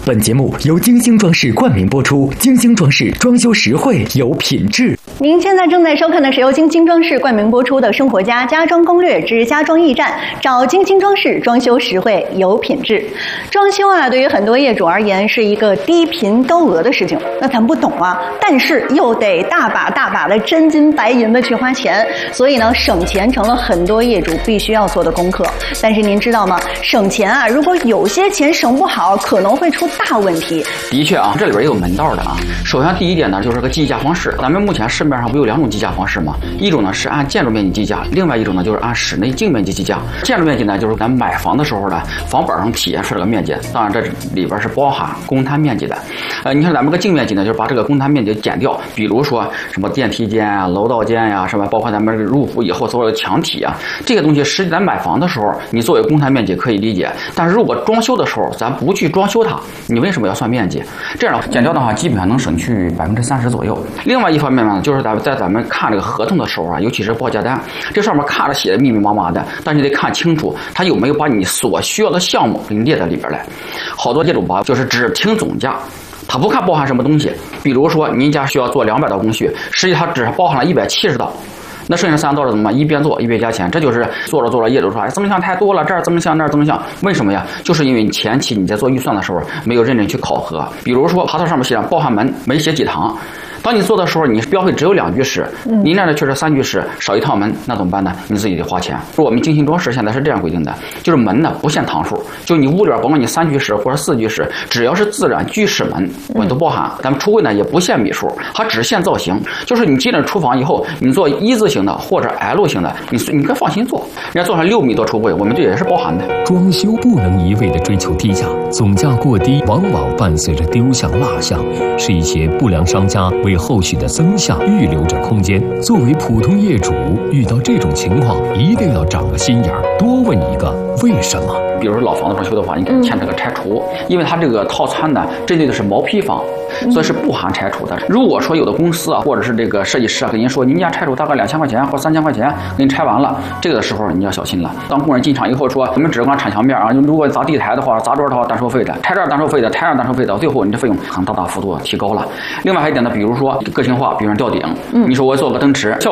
本节目由金星装饰冠名播出，金星装饰装修实惠有品质。 您现在正在收看的是由金星装饰冠名播出的《生活家家装攻略之家装驿站》，找金星装饰，装修实惠有品质。装修啊，对于很多业主而言是一个低频高额的事情，那咱不懂啊，但是又得大把的真金白银的去花钱，所以呢，省钱成了很多业主必须要做的功课。但是您知道吗？省钱啊，如果有些钱省不好，可能会出大问题。 的确啊，这里边也有门道的啊。首先第一点呢，就是个计价方式。咱们目前市面上不有两种计价方式吗？一种呢是按建筑面积计价，另外一种呢就是按室内净面积计价。建筑面积呢，就是咱买房的时候呢，房本上体现出这个面积，当然这里边是包含公摊面积的。你看咱们个净面积呢，就是把这个公摊面积减掉，比如说什么电梯间啊、楼道间呀、什么，包括咱们入户以后所有的墙体啊，这些东西实际咱买房的时候，你作为公摊面积可以理解，但是如果装修的时候咱不去装修它，你为什么要算面积？这样减掉的话，基本上能省去30%左右。另外一方面呢，就是在咱们看这个合同的时候啊，尤其是报价单，这上面看着写的密密麻麻的，但是你得看清楚，它有没有把你所需要的项目给你列在里边来。好多业主吧，就是只听总价。他不看包含什么东西，比如说您家需要做200道工序，实际它只包含了170道，那剩下3道是怎么办？一边做一边加钱，这就是做着业主说，增项太多了，这儿增项那儿增项，为什么呀？就是因为你前期你在做预算的时候没有认真去考核，比如说爬头上面写上包含门，没写几堂。当你做的时候，你标配只有2居室，您那确实3居室，少一套门，那怎么办呢？你自己得花钱。我们精心装饰现在是这样规定的，就是门呢不限堂数，就你屋里边甭管你3居室或者4居室，只要是自然居室门，我都包含。咱们橱柜呢也不限米数，它只限造型，就是你进了厨房以后，你做一字形的或者 L 型的，你可以放心做。人家做成6米多橱柜，我们这也是包含的。 装修不能一味的追求低价，总价过低往往伴随着丢项落项，是一些不良商家为后续的增项预留着空间。作为普通业主，遇到这种情况一定要长个心眼儿，多问一个为什么。 比如说老房子装修的话，你可以签这个拆除，因为它这个套餐呢针对的是毛坯房，所以是不含拆除的。如果说有的公司啊，或者是这个设计师啊，跟您说您家拆除大概2000块钱或3000块钱，给你拆完了，这个的时候你要小心了。当工人进场以后说，咱们只光铲墙面啊，如果砸地台的话、砸桌的话单收费的，拆这儿单收费的，拆那儿单收费的，最后你的费用可能大幅度提高了。另外还有一点呢，比如说个性化，比如说吊顶，你说我做个灯池。